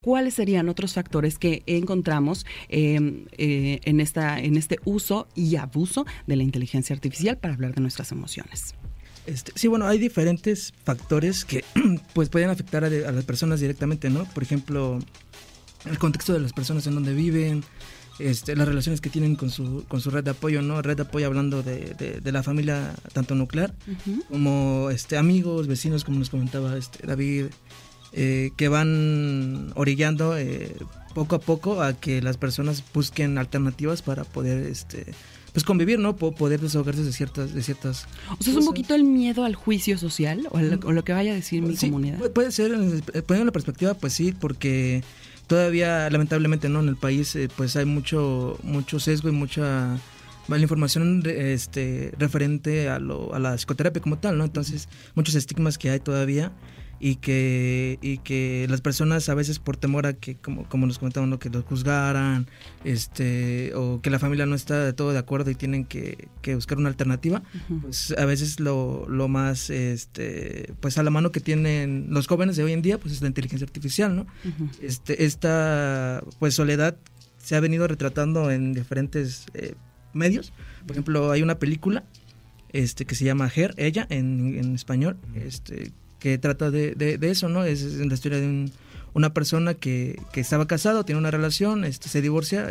¿Cuáles serían otros factores que encontramos en este uso y abuso de la inteligencia artificial para hablar de nuestras emociones? Sí, bueno, hay diferentes factores que pues pueden afectar a las personas directamente, ¿no? Por ejemplo, el contexto de las personas en donde viven, las relaciones que tienen con su red de apoyo, ¿no? Red de apoyo hablando de la familia tanto nuclear como amigos, vecinos, como nos comentaba David, que van orillando poco a poco a que las personas busquen alternativas para poder pues convivir, ¿no? Poder desahogarse de ciertas O sea, cosas. ¿es un poquito el miedo al juicio social o lo que vaya a decir mi comunidad? Puede ser, poniendo la perspectiva, pues sí, porque todavía, lamentablemente, ¿no? En el país, pues hay mucho sesgo y mucha mala información referente a la psicoterapia como tal, ¿no? Entonces, muchos estigmas que hay todavía y que las personas a veces por temor a que, como nos comentaban, ¿no? Que los juzgaran, o que la familia no está de todo de acuerdo y tienen que buscar una alternativa, pues a veces lo más pues a la mano que tienen los jóvenes de hoy en día, pues es la inteligencia artificial, ¿no? Esta pues soledad se ha venido retratando en diferentes medios. Por ejemplo, hay una película que se llama Her, ella en español, que trata de eso, ¿no? Es la historia de una persona que estaba casado, tiene una relación, se divorcia,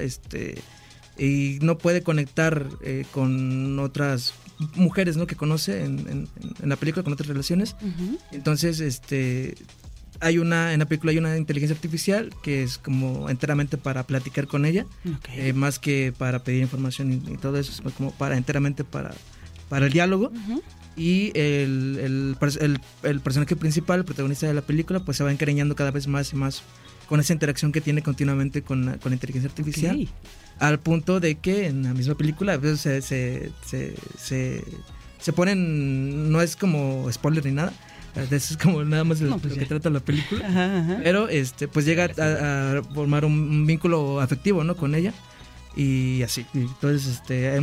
y no puede conectar con otras mujeres, ¿no? Que conoce en la película, con otras relaciones. Entonces, en la película hay una inteligencia artificial que es como enteramente para platicar con ella, más que para pedir información y todo eso, es como enteramente para el diálogo. Y el personaje principal, el protagonista de la película, pues se va encariñando cada vez más y más con esa interacción que tiene continuamente con la inteligencia artificial, al punto de que en la misma película a veces se ponen, no es como spoiler ni nada, es como nada más lo que trata la película, pero pues llega a formar un vínculo afectivo, ¿no? Con ella, y así. Entonces hay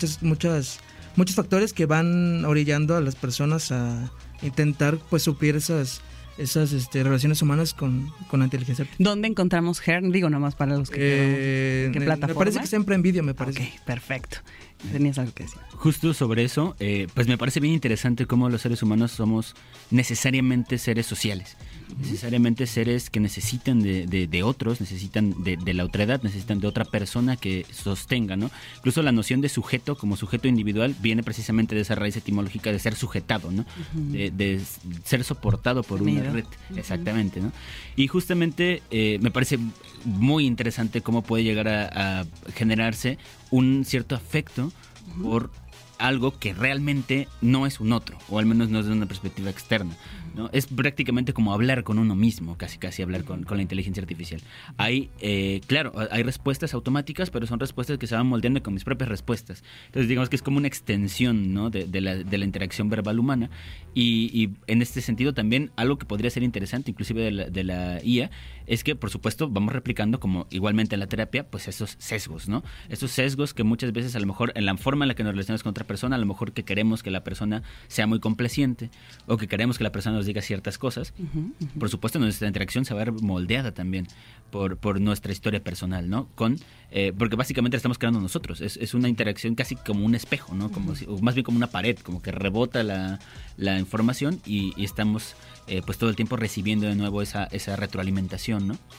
muchos factores que van orillando a las personas a intentar pues suplir esas relaciones humanas con la inteligencia artificial. ¿Dónde encontramos Her? Digo nomás para los que ¿en qué plataforma? Me parece que siempre en vídeo, me parece. Ok, perfecto. Tenías algo que decir. Justo sobre eso, pues me parece bien interesante cómo los seres humanos somos necesariamente seres sociales, necesariamente seres que necesitan de otros, necesitan de la otredad, necesitan de otra persona que sostenga, ¿no? Incluso la noción de sujeto como sujeto individual viene precisamente de esa raíz etimológica de ser sujetado, ¿no? De ser soportado por una red, exactamente, ¿no? Y justamente me parece muy interesante cómo puede llegar a generarse un cierto afecto por algo que realmente no es un otro, o al menos no es de una perspectiva externa, ¿no? Es prácticamente como hablar con uno mismo, casi hablar con la inteligencia artificial. Hay, claro, hay respuestas automáticas, pero son respuestas que se van moldeando con mis propias respuestas. Entonces digamos que es como una extensión, ¿no? de la interacción verbal humana, y en este sentido también algo que podría ser interesante, inclusive de la IA, es que por supuesto vamos replicando, como igualmente en la terapia, pues esos sesgos, ¿no? Esos sesgos que muchas veces a lo mejor en la forma en la que nos relacionamos con otra persona, a lo mejor que queremos que la persona sea muy complaciente, o que queremos que la persona nos diga ciertas cosas. Por supuesto nuestra interacción se va a ver moldeada también por nuestra historia personal, ¿no? Porque básicamente la estamos creando nosotros. Es una interacción casi como un espejo, ¿no? Como o más bien como una pared, como que rebota la información y estamos pues todo el tiempo recibiendo de nuevo esa retroalimentación, ¿no?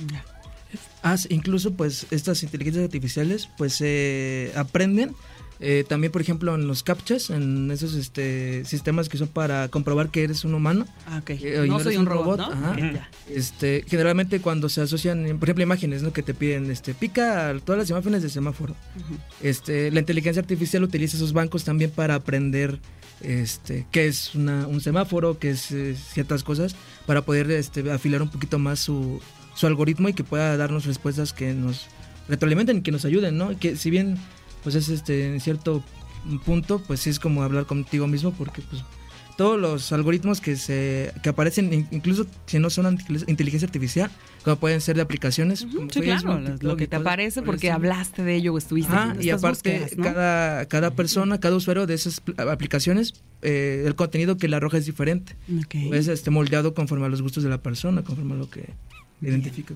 Incluso pues estas inteligencias artificiales pues aprenden también, por ejemplo, en los captchas, en esos sistemas que son para comprobar que eres un humano. No soy un robot, ¿no? Generalmente cuando se asocian, por ejemplo, imágenes, ¿no? Que te piden, pica todas las imágenes del semáforo. La inteligencia artificial utiliza esos bancos también para aprender qué es un semáforo, qué es ciertas cosas, para poder afilar un poquito más su algoritmo y que pueda darnos respuestas que nos retroalimenten y que nos ayuden, ¿no? Y que si bien pues es en cierto punto, pues sí es como hablar contigo mismo, porque pues todos los algoritmos que aparecen, incluso si no son inteligencia artificial, como pueden ser de aplicaciones, como sí, Facebook, claro, lo que te aparece porque hablaste de ello o estuviste haciendo y aparte búsquedas, ¿no? cada persona, cada usuario de esas aplicaciones, el contenido que le arroja es diferente, es moldeado conforme a los gustos de la persona, conforme a lo que identifica.